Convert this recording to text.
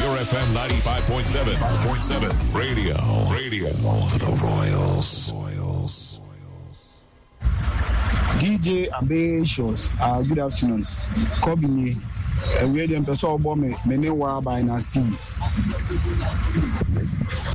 Pure FM 95.7. Radio for the Royals. DJ Abatios, good afternoon. Kobini, we the person bomb me, many war by Nasi.